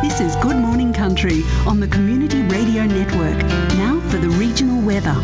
This is Good Morning Country on the Community Radio Network. Now for the regional weather.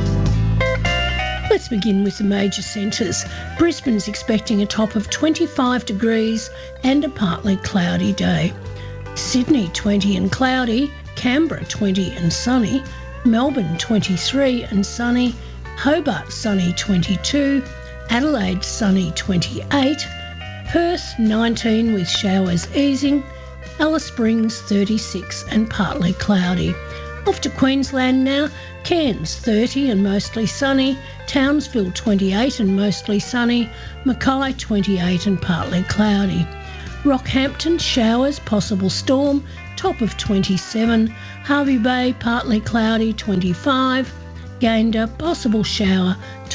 Let's begin with the major centres. Brisbane's expecting a top of 25 degrees and a partly cloudy day. Sydney 20 and cloudy, Canberra 20 and sunny, Melbourne 23 and sunny, Hobart sunny 22, Adelaide sunny 28, Perth 19 with showers easing, Alice Springs 36 and partly cloudy. Off to Queensland now, Cairns 30 and mostly sunny, Townsville 28 and mostly sunny, Mackay 28 and partly cloudy. Rockhampton showers, possible storm, top of 27, Hervey Bay partly cloudy 25, Gayndah possible shower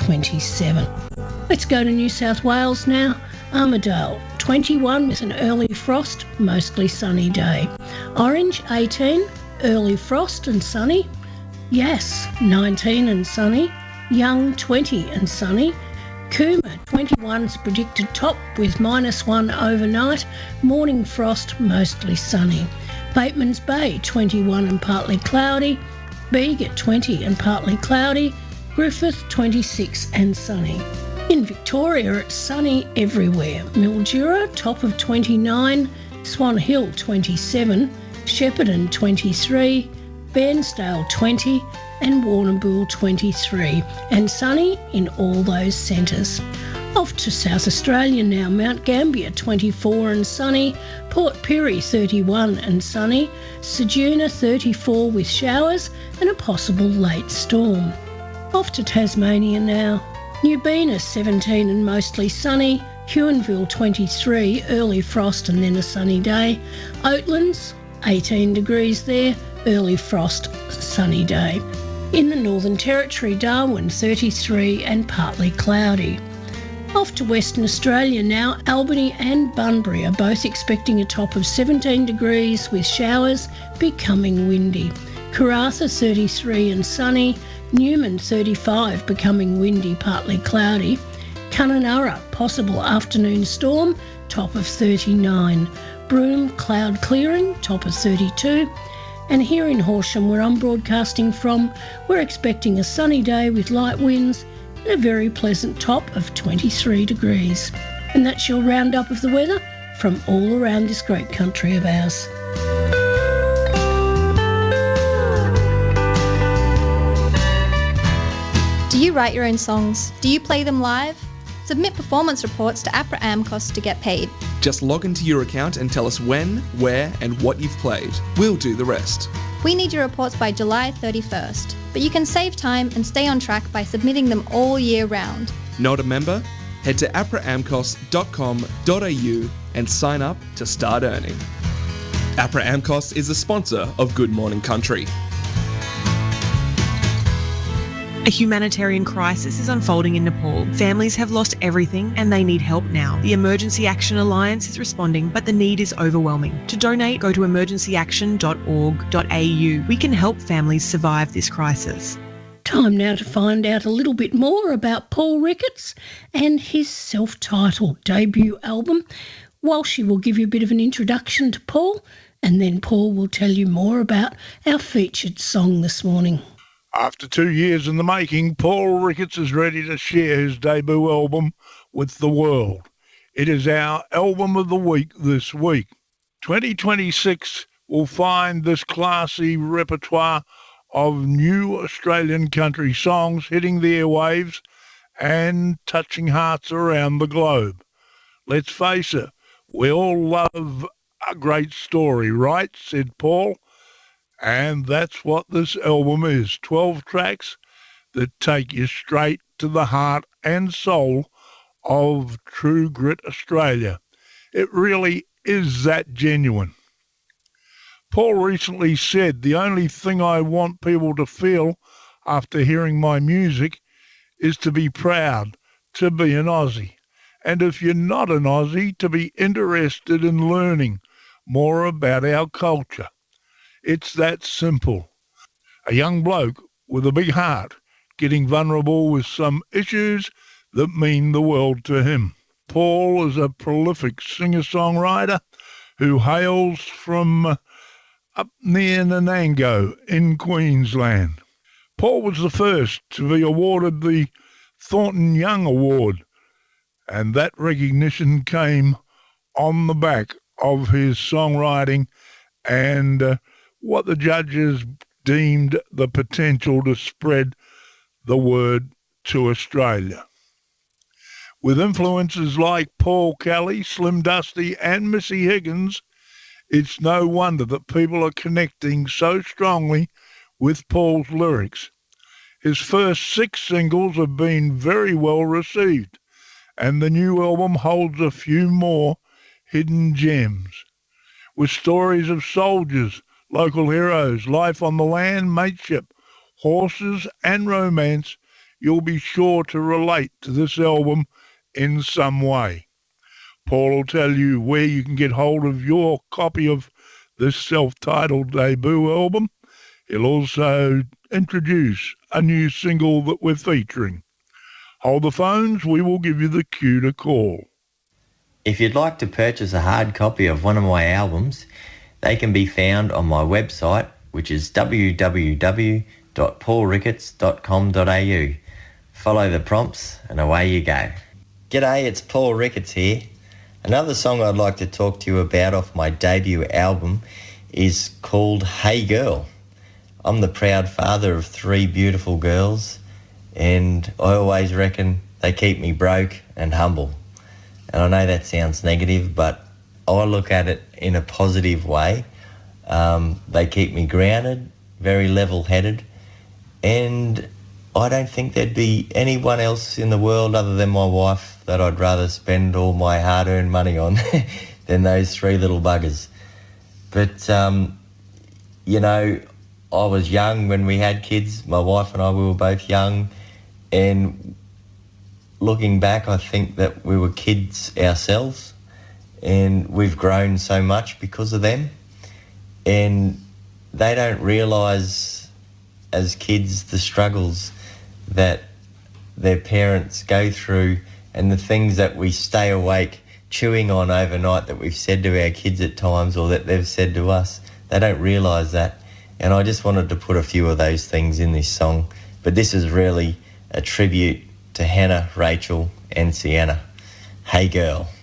27. Let's go to New South Wales now. Armidale 21 with an early frost, mostly sunny day. Orange 18, early frost and sunny. Yass 19 and sunny. Young 20 and sunny. Cooma 21's predicted top with -1 overnight. Morning frost, mostly sunny. Bateman's Bay 21 and partly cloudy. Bega 20 and partly cloudy. Griffith 26 and sunny. In Victoria, it's sunny everywhere. Mildura, top of 29, Swan Hill 27, Shepparton 23, Bairnsdale 20 and Warrnambool 23, and sunny in all those centres. Off to South Australia now, Mount Gambier 24 and sunny, Port Pirie 31 and sunny, Ceduna 34 with showers and a possible late storm. Off to Tasmania now. Newbena 17 and mostly sunny, Huonville 23, early frost and then a sunny day, Oatlands 18 degrees there, early frost, sunny day. In the Northern Territory, Darwin 33 and partly cloudy. Off to Western Australia now, Albany and Bunbury are both expecting a top of 17 degrees with showers, becoming windy. Karratha 33 and sunny, Newman 35 becoming windy, partly cloudy. Kununurra possible afternoon storm, top of 39. Broome cloud clearing, top of 32. And here in Horsham, where I'm broadcasting from, we're expecting a sunny day with light winds and a very pleasant top of 23 degrees. And that's your roundup of the weather from all around this great country of ours. Do you write your own songs? Do you play them live? Submit performance reports to APRA AMCOS to get paid. Just log into your account and tell us when, where and what you've played. We'll do the rest. We need your reports by July 31st, but you can save time and stay on track by submitting them all year round. Not a member? Head to apraamcos.com.au and sign up to start earning. APRA AMCOS is a sponsor of Good Morning Country. A humanitarian crisis is unfolding in Nepal. Families have lost everything and they need help now. The Emergency Action Alliance is responding, but the need is overwhelming. To donate, go to emergencyaction.org.au. We can help families survive this crisis. Time now to find out a little bit more about Paul Ricketts and his self-titled debut album. Walshy will give you a bit of an introduction to Paul, and then Paul will tell you more about our featured song this morning. After 2 years in the making, Paul Ricketts is ready to share his debut album with the world. It is our album of the week this week. 2026 will find this classy repertoire of new Australian country songs hitting the airwaves and touching hearts around the globe. Let's face it, we all love a great story, right? Said Paul. And that's what this album is, 12 tracks that take you straight to the heart and soul of True Grit Australia. It really is that genuine. Paul recently said, "The only thing I want people to feel after hearing my music is to be proud to be an Aussie. And if you're not an Aussie, to be interested in learning more about our culture. It's that simple." A young bloke with a big heart getting vulnerable with some issues that mean the world to him. Paul is a prolific singer-songwriter who hails from up near Nanango in Queensland. Paul was the first to be awarded the Thornton Young Award, and that recognition came on the back of his songwriting and what the judges deemed the potential to spread the word to Australia. With influences like Paul Kelly, Slim Dusty and Missy Higgins, it's no wonder that people are connecting so strongly with Paul's lyrics. His first 6 singles have been very well received, and the new album holds a few more hidden gems. With stories of soldiers, local heroes, life on the land, mateship, horses and romance, you'll be sure to relate to this album in some way. Paul will tell you where you can get hold of your copy of this self-titled debut album. He'll also introduce a new single that we're featuring. Hold the phones, we will give you the cue to call. If you'd like to purchase a hard copy of one of my albums, they can be found on my website, which is www.paulricketts.com.au. Follow the prompts and away you go. G'day, it's Paul Ricketts here. Another song I'd like to talk to you about off my debut album is called Hey Girl. I'm the proud father of 3 beautiful girls, and I always reckon they keep me broke and humble. And I know that sounds negative, but I look at it in a positive way. They keep me grounded, very level-headed, and I don't think there'd be anyone else in the world other than my wife that I'd rather spend all my hard-earned money on than those 3 little buggers. But, you know, I was young when we had kids. My wife and I, we were both young, and looking back, I think that we were kids ourselves, and we've grown so much because of them. And they don't realise as kids the struggles that their parents go through and the things that we stay awake chewing on overnight that we've said to our kids at times or that they've said to us. They don't realise that. And I just wanted to put a few of those things in this song. But this is really a tribute to Hannah, Rachel and Sienna. Hey Girl.